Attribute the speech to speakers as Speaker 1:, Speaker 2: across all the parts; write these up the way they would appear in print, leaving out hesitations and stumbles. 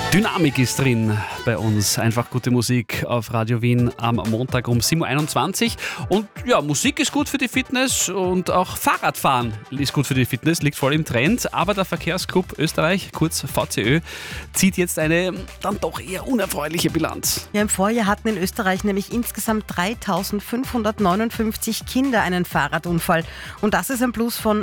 Speaker 1: Dynamik ist drin bei uns. Einfach gute Musik auf Radio Wien am Montag um 7.21 Uhr. Und ja, Musik ist gut für die Fitness und auch Fahrradfahren ist gut für die Fitness, liegt voll im Trend. Aber der Verkehrsclub Österreich, kurz VCÖ, zieht jetzt eine dann doch eher unerfreuliche Bilanz.
Speaker 2: Ja, im Vorjahr hatten in Österreich nämlich insgesamt 3.559 Kinder einen Fahrradunfall. Und das ist ein Plus von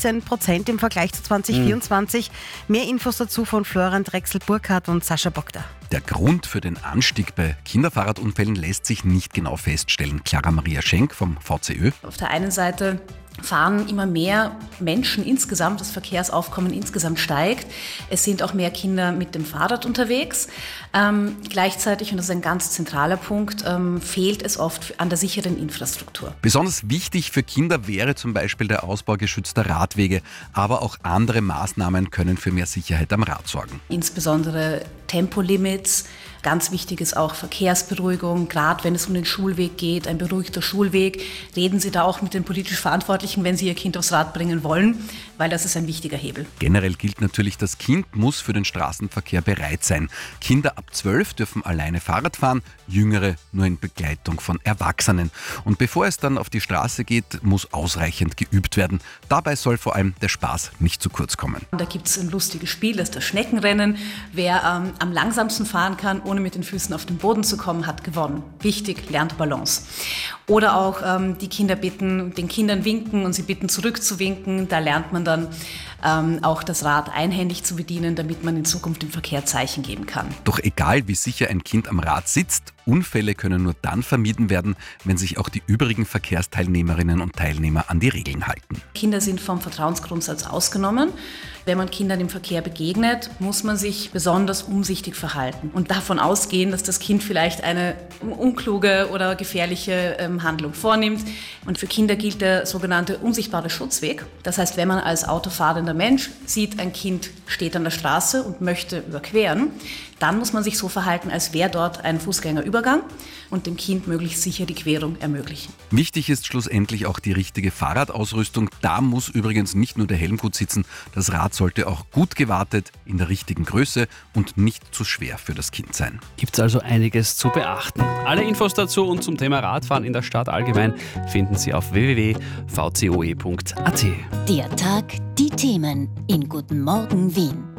Speaker 2: 16% im Vergleich zu 2024. Mehr Infos dazu von Florian Drechsel-Burkhardt und Sascha Bogda.
Speaker 3: Der Grund für den Anstieg bei Kinderfahrradunfällen lässt sich nicht genau feststellen. Clara Maria Schenk vom VCÖ.
Speaker 4: Auf der einen Seite fahren immer mehr Menschen insgesamt, das Verkehrsaufkommen insgesamt steigt. Es sind auch mehr Kinder mit dem Fahrrad unterwegs. Gleichzeitig, und das ist ein ganz zentraler Punkt, fehlt es oft an der sicheren Infrastruktur.
Speaker 3: Besonders wichtig für Kinder wäre zum Beispiel der Ausbau geschützter Radwege, aber auch andere Maßnahmen können für mehr Sicherheit am Rad sorgen.
Speaker 4: Insbesondere Tempolimits. Ganz wichtig ist auch Verkehrsberuhigung, gerade wenn es um den Schulweg geht, ein beruhigter Schulweg. Reden Sie da auch mit den politisch Verantwortlichen, wenn Sie Ihr Kind aufs Rad bringen wollen, weil das ist ein wichtiger Hebel.
Speaker 3: Generell gilt natürlich, das Kind muss für den Straßenverkehr bereit sein. Kinder ab 12 dürfen alleine Fahrrad fahren, Jüngere nur in Begleitung von Erwachsenen. Und bevor es dann auf die Straße geht, muss ausreichend geübt werden. Dabei soll vor allem der Spaß nicht zu kurz kommen.
Speaker 4: Da gibt es ein lustiges Spiel, das ist das Schneckenrennen. Wer am langsamsten fahren kann, ohne mit den Füßen auf den Boden zu kommen, hat gewonnen. Wichtig, lernt Balance. Oder auch die Kinder bitten, den Kindern winken und sie bitten zurückzuwinken. Da lernt man dann auch das Rad einhändig zu bedienen, damit man in Zukunft im Verkehr Zeichen geben kann.
Speaker 3: Doch egal, wie sicher ein Kind am Rad sitzt, Unfälle können nur dann vermieden werden, wenn sich auch die übrigen Verkehrsteilnehmerinnen und Teilnehmer an die Regeln halten.
Speaker 4: Kinder sind vom Vertrauensgrundsatz ausgenommen. Wenn man Kindern im Verkehr begegnet, muss man sich besonders umsichtig verhalten und davon ausgehen, dass das Kind vielleicht eine unkluge oder gefährliche Handlung vornimmt. Und für Kinder gilt der sogenannte unsichtbare Schutzweg. Das heißt, wenn man als autofahrender Mensch sieht, ein Kind steht an der Straße und möchte überqueren, dann muss man sich so verhalten, als wäre dort ein Fußgängerübergang und dem Kind möglichst sicher die Querung ermöglichen.
Speaker 3: Wichtig ist schlussendlich auch die richtige Fahrradausrüstung. Da muss übrigens nicht nur der Helm gut sitzen, das Rad sollte auch gut gewartet, in der richtigen Größe und nicht zu schwer für das Kind sein.
Speaker 1: Gibt's also einiges zu beachten. Alle Infos dazu und zum Thema Radfahren in der Stadt allgemein finden Sie auf www.vcoe.at.
Speaker 5: Der Tag, die Themen in Guten Morgen Wien.